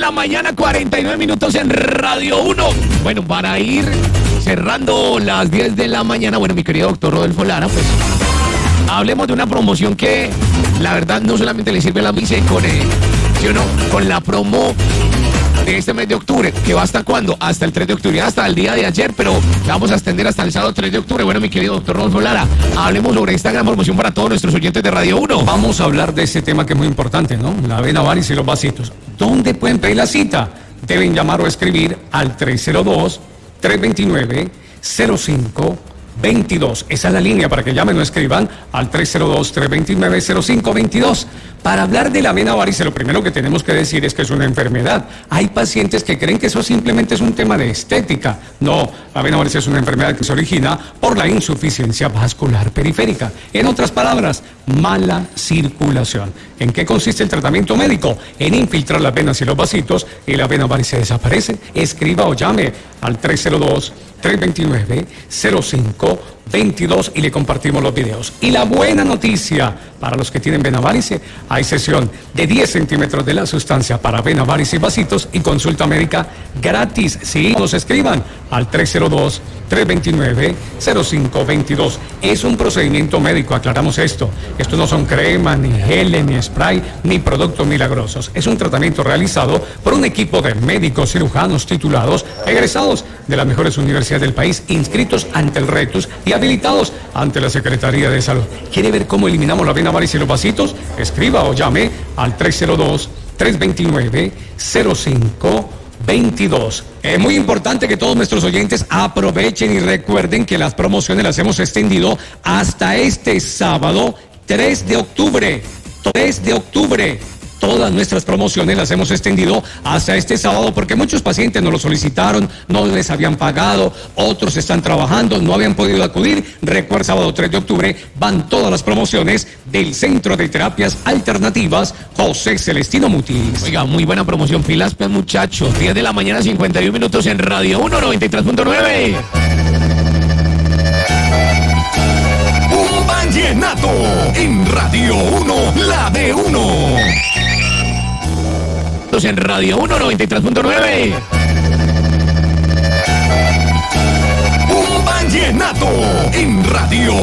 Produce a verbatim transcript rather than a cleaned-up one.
la mañana, cuarenta y nueve minutos en Radio uno. Bueno, para ir cerrando las diez de la mañana, bueno, mi querido doctor Rodolfo Lara, pues hablemos de una promoción que la verdad no solamente le sirve a la MICE con, eh, ¿sí o no? Con la promo de este mes de octubre, que va hasta cuándo, hasta el tres de octubre, hasta el día de ayer, pero vamos a extender hasta el sábado tres de octubre. Bueno, mi querido doctor Rodolfo Lara, hablemos sobre esta gran promoción para todos nuestros oyentes de Radio uno. Vamos a hablar de ese tema que es muy importante, ¿no? La avena Varis y los vasitos. ¿Dónde pueden pedir la cita? Deben llamar o escribir al tres cero dos, tres dos nueve, cero cinco dos dos. Esa es la línea para que llamen o escriban al tres cero dos, tres dos nueve, cero cinco dos dos. Para hablar de la avena varice, lo primero que tenemos que decir es que es una enfermedad. Hay pacientes que creen que eso simplemente es un tema de estética. No, la avena varice es una enfermedad que se origina por la insuficiencia vascular periférica. En otras palabras, mala circulación. ¿En qué consiste el tratamiento médico? En infiltrar las venas y los vasitos y la avena varice desaparece. Escriba o llame al tres cero dos, tres dos nueve, cero cinco dos dos y le compartimos los videos. Y la buena noticia para los que tienen vena varice, hay sesión de diez centímetros de la sustancia para vena varice y vasitos y consulta médica gratis. Sí, nos escriban al tres cero dos, tres dos nueve, cero cinco dos dos. Es un procedimiento médico, aclaramos esto. Esto no son cremas, ni geles, ni spray, ni productos milagrosos. Es un tratamiento realizado por un equipo de médicos cirujanos titulados, egresados de las mejores universidades del país, inscritos ante el RETUS y habilitados ante la Secretaría de Salud. ¿Quiere ver cómo eliminamos la vena varice y los vasitos? Escriba o llame al tres cero dos, tres dos nueve, cero cinco dos dos. Es muy importante que todos nuestros oyentes aprovechen y recuerden que las promociones las hemos extendido hasta este sábado tres de octubre. tres de octubre. Todas nuestras promociones las hemos extendido hasta este sábado porque muchos pacientes nos lo solicitaron, no les habían pagado, otros están trabajando, no habían podido acudir. Recuerda, sábado tres de octubre van todas las promociones del Centro de Terapias Alternativas José Celestino Mutis. Oiga, muy buena promoción, pilas, pues, muchachos. diez de la mañana, cincuenta y uno minutos en Radio uno, noventa y tres punto nueve. Un vallenato en Radio uno, la de uno. En Radio uno, noventa y tres punto nueve. Un vallenato en Radio